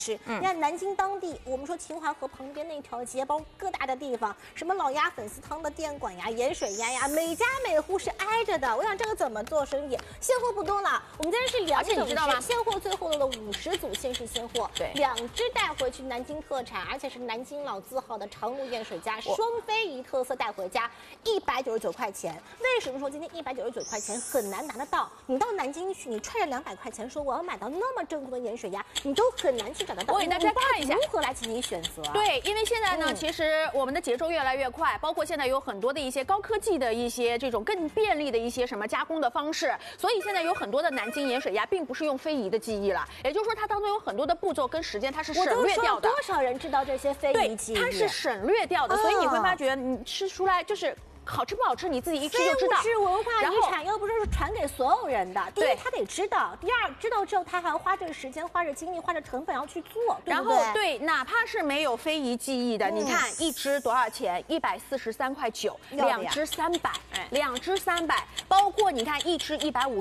你看南京当地，我们说秦淮河旁边那条街，包括各大的地方，什么老鸭粉丝汤的店馆呀、盐水鸭呀，每家每户是挨着的。我想这个怎么做生意？现货不多了，我们今天是2整只，现货最后的50组限时现货，对，2只带回去南京特产，而且是南京老字号的长芦盐水鸭，双非遗特色带回家，199块钱。为什么说今天199块钱很难拿得到？你到南京去，你揣着200块钱说我要买到那么正宗的盐水鸭，你都很难去。我给大家看一下如何来进行选择。 对，因为现在呢，其实我们的节奏越来越快，包括现在有很多的一些高科技的一些这种更便利的一些什么加工的方式，所以现在有很多的南京盐水鸭并不是用非遗的技艺了，也就是说它当中有很多的步骤跟时间它是省略掉的。 多少人知道这些非遗技艺？ 对，它是省略掉的，所以你会发觉你吃出来就是。好吃不好吃，你自己一吃就知道。 是文化遗产，又不是传给所有人的。第一，他得知道；第二，知道之后他还要花这个时间、花这精力、花这成本要去做，对不对？ 然后对，哪怕是没有非遗技艺的，你看一只多少钱？143.9块，2只300，2只300，包括你看一只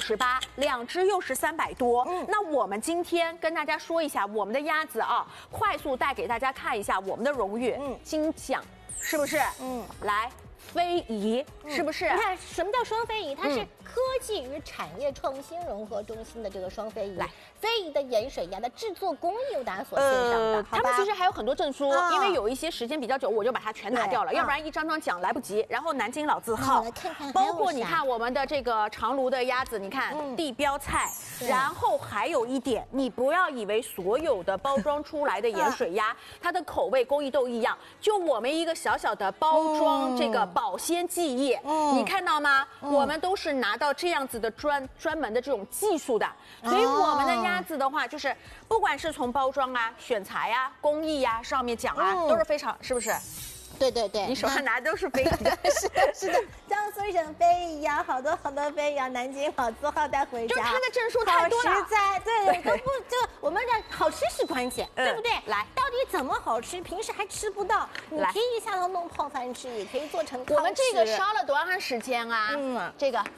158，2只又是300多。那我们今天跟大家说一下我们的鸭子啊，快速带给大家看一下我们的荣誉，金奖，是不是？来。非遗是不是？ 你看什么叫双非遗？它是科技与产业创新融合中心的这个双非遗。来，非遗的盐水鸭的制作工艺由大家所献上的。 他们其实还有很多证书，因为有一些时间比较久，我就把它全拿掉了，要不然一张张奖来不及。然后南京老字号， 来看看， 包括你看我们的这个长芦的鸭子，你看地标菜。然后还有一点，你不要以为所有的包装出来的盐水鸭，它的口味工艺都一样。就我们一个小小的包装这个保鲜技艺，你看到吗？我们都是拿到这样子的专门的这种技术的，所以我们的鸭子的话，就是不管是从包装啊、选材啊、工艺啊上面讲啊，都是非常，是不是？ 对对对， 你手上拿的都是非遗的， 是的，江苏省非遗呀，好多非遗啊，南京老字号带回家， 就是它的证书太多了， 好实在，对，都不就我们讲好吃是关键，对不对？ 来， 到底怎么好吃？平时还吃不到，你可以下头弄泡饭吃，也可以做成汤吃。 我们这个烧了多长时间啊？这个。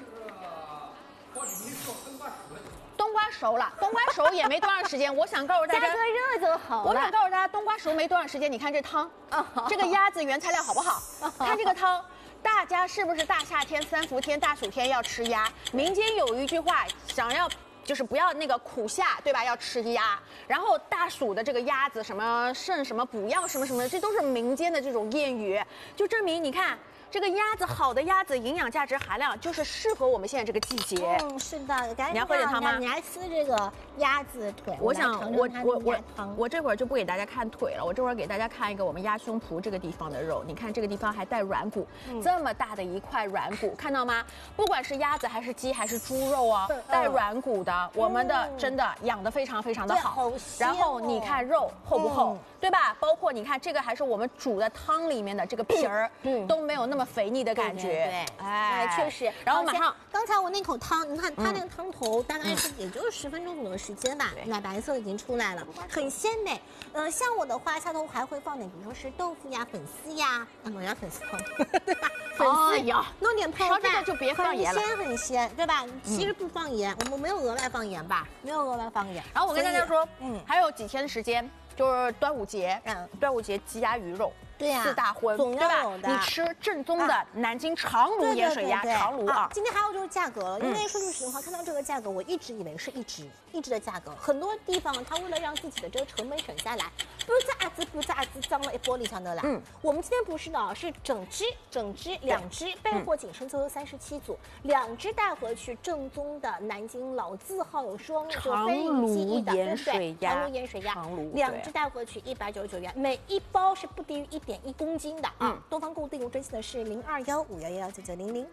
冬瓜熟了，冬瓜熟也没多长时间。我想告诉大家， 加个热就好了。 我想告诉大家，冬瓜熟没多长时间。你看这汤，这个鸭子原材料好不好？看这个汤，大家是不是大夏天、3伏天、大暑天要吃鸭？民间有一句话，想要就是不要那个苦夏，对吧？要吃鸭。然后大暑的这个鸭子什么肾什么补药什么什么的，这都是民间的这种谚语，就证明你看。这个鸭子好的鸭子营养价值含量就是适合我们现在这个季节。 是的，赶紧你要喝点汤吗？ 你还吃这个鸭子腿？ 我想我这会儿就不给大家看腿了，我这会儿给大家看一个我们鸭胸脯这个地方的肉。你看这个地方还带软骨，这么大的一块软骨，看到吗？不管是鸭子还是鸡还是猪肉啊，带软骨的，我们的真的养得非常非常的好。然后你看肉厚不厚，对吧？包括你看这个还是我们煮的汤里面的这个皮儿，都没有那么肥腻的感觉， 对，哎，确实。 然后马上， 刚才我那口汤，你看它那个汤头大概是也就是10分钟左右的时间吧，奶白色已经出来了，很鲜美。像我的话，下头还会放点，比如说是豆腐呀、粉丝呀，弄点粉丝汤，对吧？粉丝呀，弄点泡饭， 这个就别放盐了， 很鲜，对吧？其实不放盐，我们没有额外放盐吧？没有额外放盐。 然后我跟大家说，还有几天的时间。就是端午节，端午节鸡鸭鱼肉，对呀，4大荤，对吧？你吃正宗的南京长芦盐水鸭，长芦啊。 今天还有就是价格了，因为说句实话，看到这个价格，我一直以为是一只的价格。很多地方他为了让自己的这个成本省下来，不咋子脏了一玻璃上的啦。我们今天不是的，是整只2只，备货仅剩最后37组，2只带回去，正宗的南京老字号有双长芦盐水鸭， 长芦盐水鸭，2只带回去199元，每一包是不低于1.1公斤的啊。东方购物订购专线的是0215119900。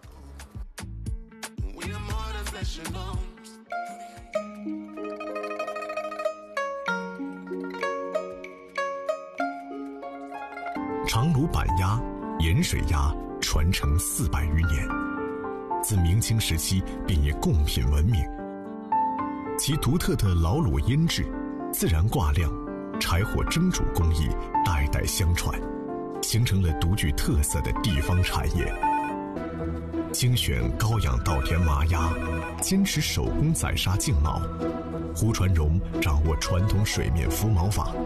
长芦板鸭、盐水鸭传承400余年，自明清时期便以贡品闻名。其独特的老卤腌制、自然挂晾、柴火蒸煮工艺代代相传，形成了独具特色的地方产业。精选高养稻田麻鸭，坚持手工宰杀净毛。胡传荣掌握传统水面浮毛法，